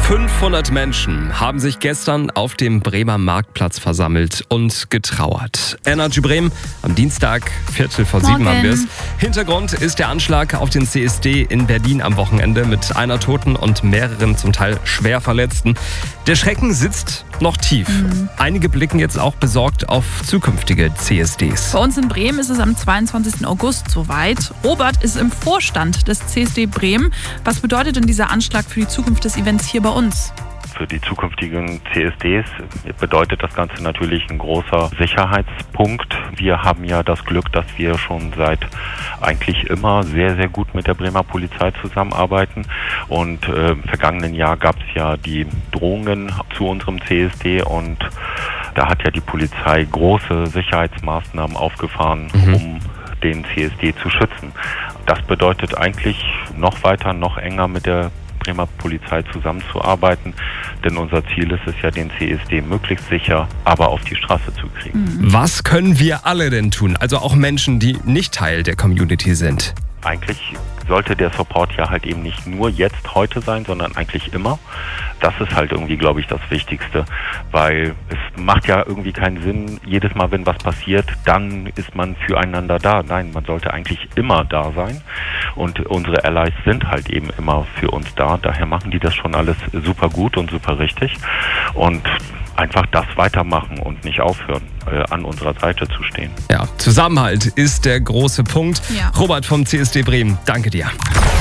500 Menschen haben sich gestern auf dem Bremer Marktplatz versammelt und getrauert. Energy Bremen am Dienstag, 6:45 haben wir es. Hintergrund ist der Anschlag auf den CSD in Berlin am Wochenende mit einer Toten und mehreren zum Teil schwer Verletzten. Der Schrecken sitzt noch tief. Einige blicken jetzt auch besorgt auf zukünftige CSDs. Bei uns in Bremen ist es am 22. August soweit. Robert ist im Vorstand des CSD Bremen. Was bedeutet denn dieser Anschlag für die Zukunft des Events hier bei uns? Für die zukünftigen CSDs bedeutet das Ganze natürlich ein großer Sicherheitspunkt. Wir haben ja das Glück, dass wir schon seit eigentlich immer sehr, sehr gut mit der Bremer Polizei zusammenarbeiten. Und im vergangenen Jahr gab es ja die Drohungen zu unserem CSD und da hat ja die Polizei große Sicherheitsmaßnahmen aufgefahren, um den CSD zu schützen. Das bedeutet eigentlich noch weiter, noch enger mit der Bremer Polizei zusammenzuarbeiten, denn unser Ziel ist es ja, den CSD möglichst sicher, aber auf die Straße zu kriegen. Was können wir alle denn tun? Also auch Menschen, die nicht Teil der Community sind. Eigentlich sollte der Support ja halt eben nicht nur jetzt, heute sein, sondern eigentlich immer. Das ist halt irgendwie, glaube ich, das Wichtigste, weil es macht ja irgendwie keinen Sinn, jedes Mal, wenn was passiert, dann ist man füreinander da. Nein, man sollte eigentlich immer da sein und unsere Allies sind halt eben immer für uns da. Daher machen die das schon alles super gut und super richtig und einfach das weitermachen und nicht aufhören, an unserer Seite zu stehen. Ja, Zusammenhalt ist der große Punkt. Ja. Robert vom CSD Bremen, danke dir.